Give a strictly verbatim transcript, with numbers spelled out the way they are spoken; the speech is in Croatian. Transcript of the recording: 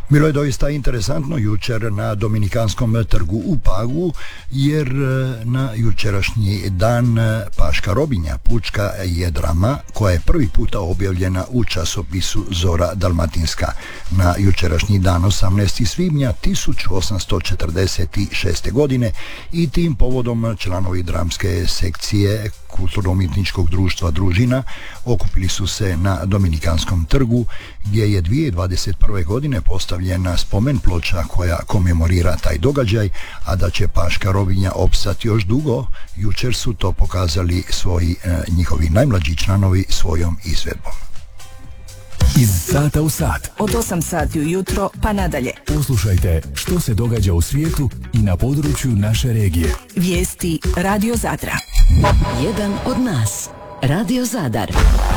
Bilo je doista interesantno jučer na Dominikanskom trgu u Pagu, jer na jučerašnji dan paška robinja, pučka je drama koja je prvi puta objavljena u časopisu Zora Dalmatinska. Na jučerašnji dan osamnaestog svibnja tisuću osamsto četrdeset šeste. godine i tim povodom članovi dramske sekcije Kulturno-umjetničkog društva Družina okupili su se na Dominikanskom trgu, gdje je dvije tisuće dvadeset prve. godine postavljena spomen ploča koja komemorira taj događaj, a da će paška robinja opstati još dugo, jučer su to pokazali svoji eh, njihovi najmlađi članovi svojom izvedbom. Iz sata u sat. Od osam sati ujutro pa nadalje. Poslušajte što se događa u svijetu i na području naše regije. Vijesti Radio Zadra. Jedan od nas. Radio Zadar.